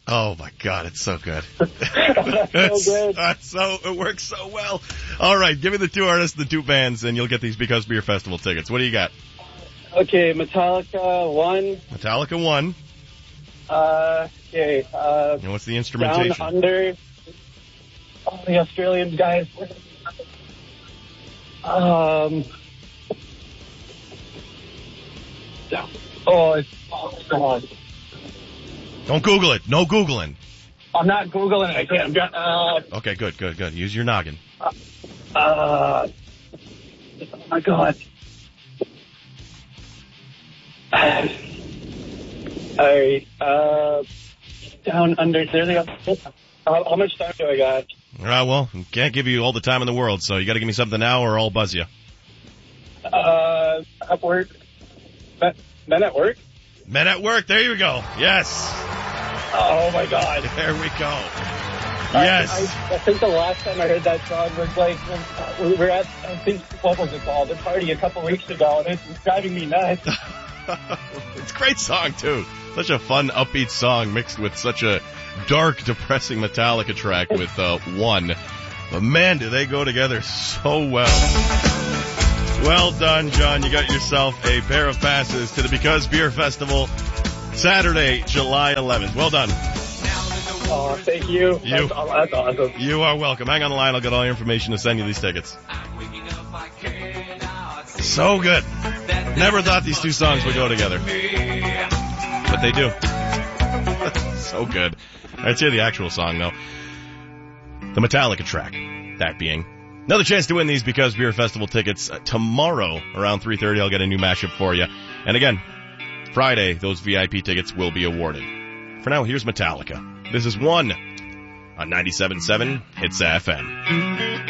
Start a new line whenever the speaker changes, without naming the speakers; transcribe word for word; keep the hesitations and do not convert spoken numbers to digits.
Oh, my God, it's so good.
That's so good.
Uh, so, it works so well. All right, give me the two artists, the two bands, and you'll get these Because Beer Festival tickets. What do you got?
Okay, Metallica, one.
Metallica, one.
Uh, okay, uh,
And what's the instrumentation?
Down Under. Oh, the Australian guys. Um, oh, it's, oh, God.
Don't Google it. No Googling.
I'm not Googling it. I can't. I'm just, uh,
Okay, good, good, good. Use your noggin.
uh, oh my God. Alright, uh, Down Under. There they go. How, how much time do I got?
All right, well, can't give you all the time in the world, so you got to give me something now or I'll buzz you.
Uh, at work. Men, men at work?
Men at Work. There you go. Yes.
Oh my God.
There we go. Yes.
I, I, I think the last time I heard that song was like when we were at, I think, what was it called? A party a couple weeks ago, and it's driving me nuts.
It's a great song, too. Such a fun, upbeat song mixed with such a dark, depressing Metallica track with uh, One. But man, do they go together so well. Well done, John. You got yourself a pair of passes to the Because Beer Festival Saturday, July eleventh. Well done.
Oh, thank you.
You.
That's, oh, that's awesome.
You are welcome. Hang on the line. I'll get all your information to send you these tickets. So good. Never thought these two songs would go together. But they do. So good. Let's hear the actual song, though. The Metallica track, that being. Another chance to win these Because Beer Festival tickets uh, tomorrow around three thirty. I'll get a new mashup for you. And again, Friday, those V I P tickets will be awarded. For now, here's Metallica. This is One on ninety-seven point seven Hits F M.